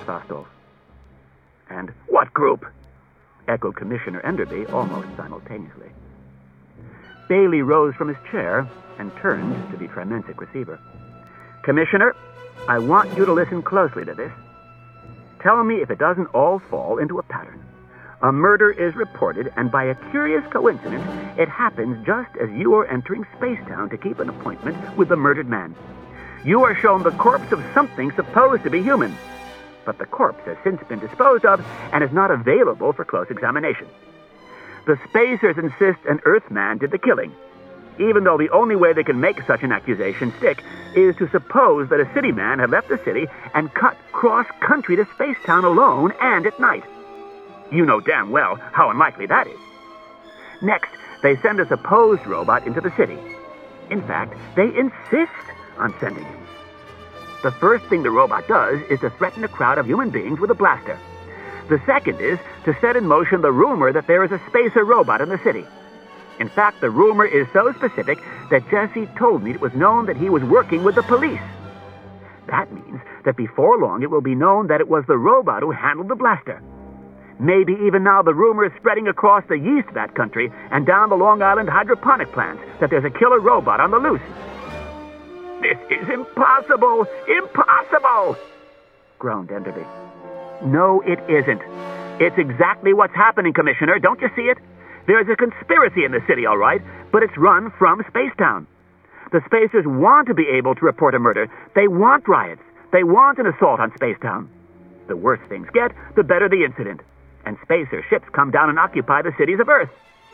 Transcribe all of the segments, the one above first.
Fastolf. And what group? Echoed Commissioner Enderby almost simultaneously. Bailey rose from his chair and turned to the Trimensic receiver. Commissioner, I want you to listen closely to this. Tell me if it doesn't all fall into a pattern. A murder is reported, and by a curious coincidence, it happens just as you are entering Spacetown to keep an appointment with the murdered man. You are shown the corpse of something supposed to be human, but the corpse has since been disposed of and is not available for close examination. The Spacers insist an Earthman did the killing, even though the only way they can make such an accusation stick is to suppose that a city man had left the city and cut cross-country to Spacetown alone and at night. You know damn well how unlikely that is. Next, they send a supposed robot into the city. In fact, they insist on sending him. The first thing the robot does is to threaten a crowd of human beings with a blaster. The second is to set in motion the rumor that there is a spacer robot in the city. In fact, the rumor is so specific that Jesse told me it was known that he was working with the police. That means that before long it will be known that it was the robot who handled the blaster. Maybe even now the rumor is spreading across the yeast vat country and down the Long Island hydroponic plants that there's a killer robot on the loose. This is impossible! Impossible! Groaned Enderby. No, it isn't. It's exactly what's happening, Commissioner. Don't you see it? There's a conspiracy in the city, all right, but it's run from Spacetown. The Spacers want to be able to report a murder. They want riots. They want an assault on Spacetown. The worse things get, the better the incident. And Spacer ships come down and occupy the cities of Earth.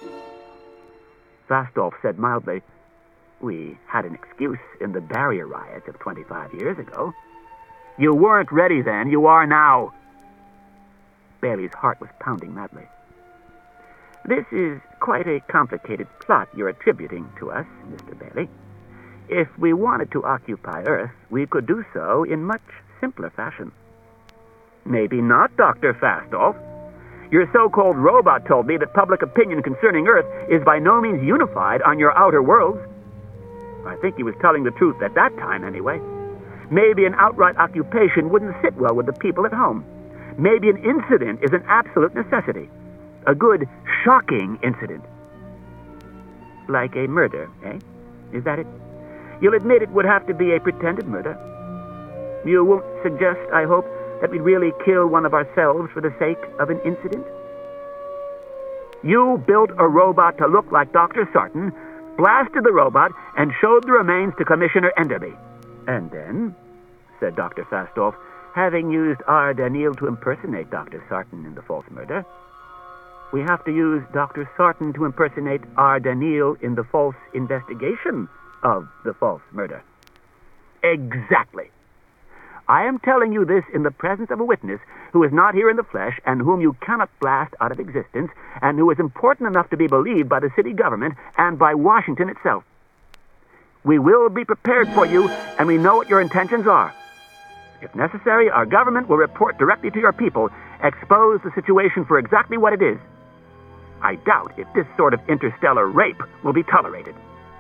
Fastolf said mildly, We had an excuse in the barrier riots of 25 years ago. You weren't ready then. You are now. Bailey's heart was pounding madly. This is quite a complicated plot you're attributing to us, Mr. Bailey. If we wanted to occupy Earth, we could do so in much simpler fashion. Maybe not, Dr. Fastolf. Your so-called robot told me that public opinion concerning Earth is by no means unified on your outer worlds. I think he was telling the truth at that time, anyway. Maybe an outright occupation wouldn't sit well with the people at home. Maybe an incident is an absolute necessity. A good, shocking incident. Like a murder, eh? Is that it? You'll admit it would have to be a pretended murder. You won't suggest, I hope, that we'd really kill one of ourselves for the sake of an incident? You built a robot to look like Dr. Sarton, blasted the robot, and showed the remains to Commissioner Enderby. And then, said Dr. Fastolf, having used R. Daniel to impersonate Dr. Sarton in the false murder, we have to use Dr. Sarton to impersonate R. Daniel in the false investigation of the false murder. Exactly. I am telling you this in the presence of a witness who is not here in the flesh and whom you cannot blast out of existence and who is important enough to be believed by the city government and by Washington itself. We will be prepared for you, and we know what your intentions are. If necessary, our government will report directly to your people, expose the situation for exactly what it is. I doubt if this sort of interstellar rape will be tolerated.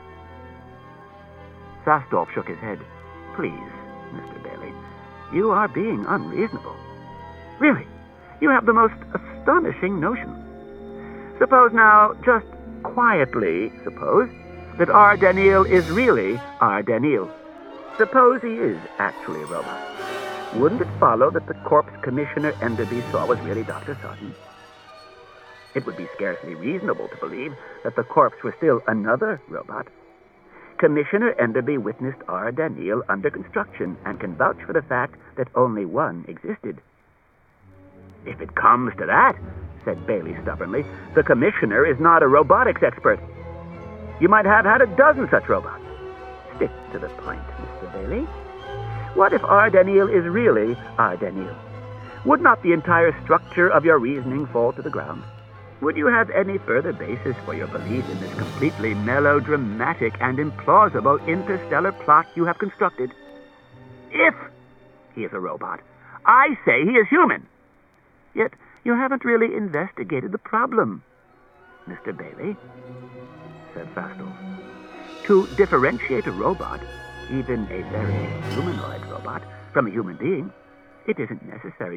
Fastolf shook his head. Please, Mr. Bailey, you are being unreasonable. Really, you have the most astonishing notion. Suppose now, just quietly suppose, that R. Daniel is really R. Daniel. Suppose he is actually a robot. Wouldn't it follow that the corpse Commissioner Enderby saw was really Dr. Sarton? It would be scarcely reasonable to believe that the corpse was still another robot. Commissioner Enderby witnessed R. Daniel under construction and can vouch for the fact that only one existed. If it comes to that, said Bailey stubbornly, the Commissioner is not a robotics expert. You might have had a dozen such robots. Stick to the point, Mr. Bailey. What if R. Daniel is really R. Daniel? Would not the entire structure of your reasoning fall to the ground? Would you have any further basis for your belief in this completely melodramatic and implausible interstellar plot you have constructed? If he is a robot, I say he is human. Yet you haven't really investigated the problem, Mr. Bailey, said Fastolf. To differentiate a robot, even a very humanoid robot, from a human being, it isn't necessary